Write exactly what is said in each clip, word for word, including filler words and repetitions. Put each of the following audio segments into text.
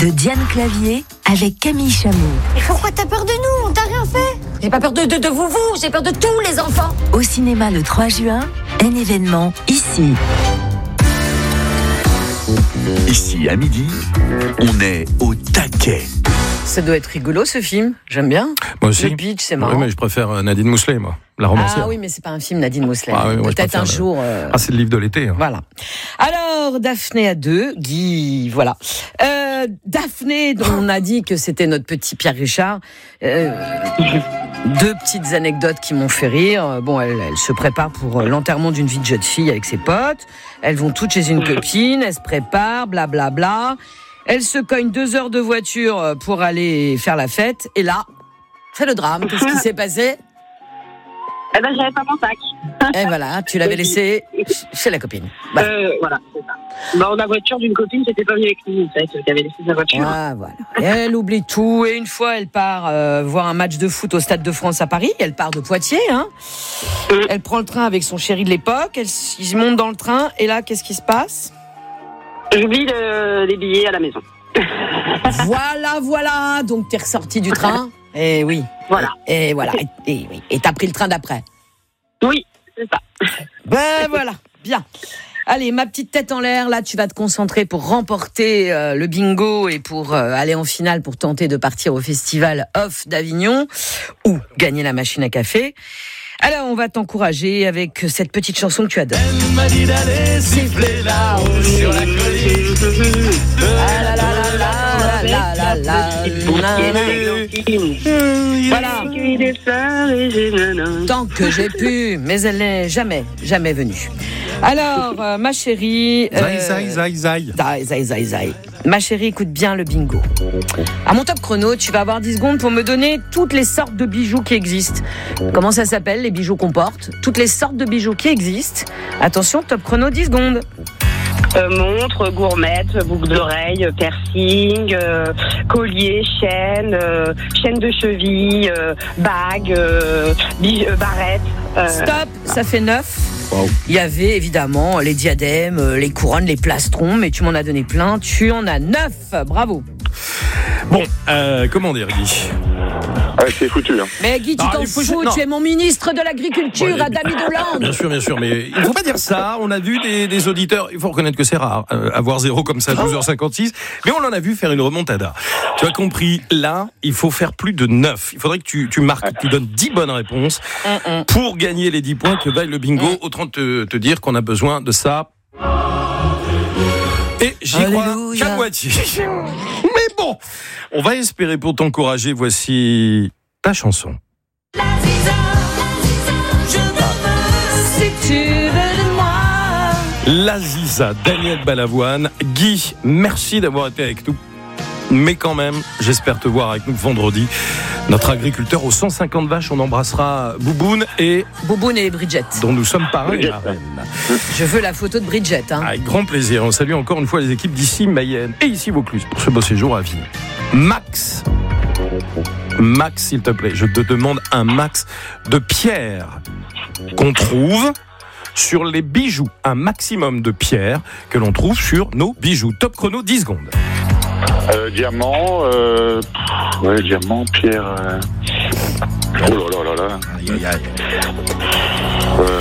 de Diane Clavier avec Camille Chamou. Et pourquoi t'as peur de nous? On t'a rien fait. J'ai pas peur de, de, de vous, vous, j'ai peur de tous les enfants. Au cinéma le trois juin, un événement ici. Ici, à midi, on est au taquet. Ça doit être rigolo ce film, j'aime bien. Moi aussi. Le beach, c'est marrant. Oui, mais je préfère Nadine Mousselet, moi, la romancière. Ah oui, mais c'est pas un film Nadine Mousselet. Ah oui, moi, je Peut-être un préfère, jour. Euh... Ah, c'est le livre de l'été. Hein. Voilà. Alors, Daphné à deux, Guy, voilà. Euh, Daphné, dont on a dit que c'était notre petit Pierre Richard. Euh, deux petites anecdotes qui m'ont fait rire. Bon, elle, elle se prépare pour l'enterrement d'une vie de jeune fille avec ses potes. Elles vont toutes chez une copine, elles se préparent, blablabla. Bla, bla. Elle se cogne deux heures de voiture pour aller faire la fête. Et là, c'est le drame. Qu'est-ce qui s'est passé? Eh ben, j'avais pas mon sac. Et voilà, tu l'avais laissé chez la copine. Bah. Euh, voilà, c'est ça. Dans la voiture d'une copine, c'était pas venu avec nous, en fait, qui avait laissé sa voiture. Ah, voilà. Et elle oublie tout. Et une fois, elle part euh, voir un match de foot au Stade de France à Paris. Elle part de Poitiers, hein. Mmh. Elle prend le train avec son chéri de l'époque. Elle, ils montent dans le train. Et là, qu'est-ce qui se passe? J'oublie le, les billets à la maison. Voilà, voilà. Donc, t'es ressorti du train. Et oui. Voilà. Et voilà. Et, et, et t'as pris le train d'après. Oui, c'est ça. Ben voilà. Bien. Allez, ma petite tête en l'air. Là, tu vas te concentrer pour remporter euh, le bingo et pour euh, aller en finale pour tenter de partir au festival Off d'Avignon ou gagner la machine à café. Alors, on va t'encourager avec cette petite chanson que tu adores. Elle m'a dit d'aller siffler là-haut sur la colline. Ah là là là là là là là là. Voilà. Tant que j'ai pu, mais elle n'est jamais, jamais venue. Alors, euh, ma chérie... Euh, zai, zai, zai, zai. Zai, zai, zai. Ma chérie, écoute bien le bingo. À mon top chrono, tu vas avoir dix secondes pour me donner toutes les sortes de bijoux qui existent. Comment ça s'appelle, les bijoux qu'on porte? Toutes les sortes de bijoux qui existent. Attention, top chrono, dix secondes. Euh, montre, gourmette, boucle d'oreille, piercing, euh, collier, chaîne, euh, chaîne de cheville, euh, bague, euh, bij- euh, barrette. Euh... Stop, ça fait neuf. Wow. Il y avait évidemment les diadèmes, les couronnes, les plastrons, mais tu m'en as donné plein. Tu en as neuf. Bravo. Bon, euh, comment dire, Guy? Ouais, c'est foutu. Hein. Mais Guy, tu ah, t'en fous, tu es mon ministre de l'Agriculture, ouais, Adam Dolan. Bien sûr, bien sûr, mais il ne faut pas dire ça. On a vu des, des auditeurs, il faut reconnaître que c'est rare, euh, avoir zéro comme ça à douze heures cinquante-six, mais on en a vu faire une remontada. Tu as compris, là, il faut faire plus de neuf. Il faudrait que tu, tu marques, que tu donnes dix bonnes réponses mm-mm. pour gagner les dix points que vaille le bingo. Mm. Autant te, te dire qu'on a besoin de ça. Et j'y Alléluia. crois qu'à moitié. Mais bon, on va espérer pour t'encourager. Voici ta chanson. La Ziza, la Ziza, je veux si tu veux de moi. La Ziza, Daniel Balavoine. Guy, merci d'avoir été avec nous. Mais quand même, j'espère te voir avec nous vendredi. Notre agriculteur aux cent cinquante vaches, on embrassera Bouboune et... Bouboune et Bridget. Dont nous sommes parrains et marraines. Je veux la photo de Bridget. Hein. Avec grand plaisir. On salue encore une fois les équipes d'ici Mayenne et ici Vaucluse pour ce beau séjour à Avignon. Max. Max, s'il te plaît, je te demande un max de pierres qu'on trouve sur les bijoux. Un maximum de pierres que l'on trouve sur nos bijoux. Top chrono, dix secondes. Euh, diamant, euh, ouais, diamant, pierre. Euh... Oh là là là là. Aïe aïe aïe. Euh...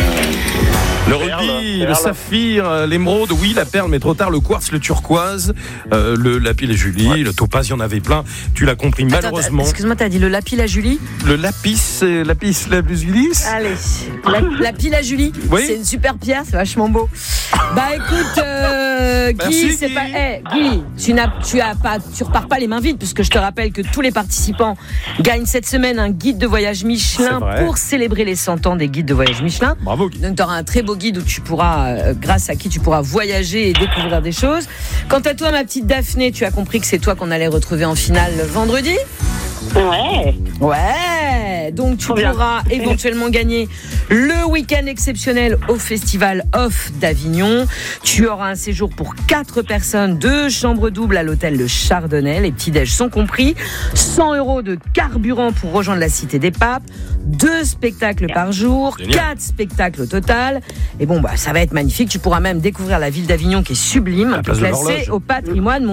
Le rubis, le saphir, l'émeraude, oui, la perle, mais trop tard, le quartz, le turquoise, euh, le lapis lazuli, ouais. Le topaz, il y en avait plein. Tu l'as compris, Attends, malheureusement. Excuse-moi, t'as dit le lapis lazuli? Le lapis, c'est lapis lazuli. Allez, la, lapis lazuli, oui. C'est une super pierre, c'est vachement beau. Bah écoute, euh, Guy, Merci, c'est Guy. pas, hey, Guy, tu n'as, tu as pas, tu repars pas les mains vides, puisque je te rappelle que tous les participants gagnent cette semaine un guide de voyage Michelin pour célébrer les cent ans des guides de voyage Michelin. Bravo, Guy. Donc t'auras un très beau guide où tu pourras, euh, grâce à qui tu pourras voyager et découvrir des choses. Quant à toi, ma petite Daphné, tu as compris que c'est toi qu'on allait retrouver en finale vendredi? Ouais. Ouais. Donc tu pourras éventuellement gagner le week-end exceptionnel au festival Off d'Avignon. Tu auras un séjour pour quatre personnes, deux chambres doubles à l'hôtel Le Chardonnay. Les petits-déj sont compris. cent euros de carburant pour rejoindre la Cité des Papes. Deux spectacles par jour. Génial. Quatre spectacles au total. Et bon, bah, ça va être magnifique. Tu pourras même découvrir la ville d'Avignon qui est sublime, classée au patrimoine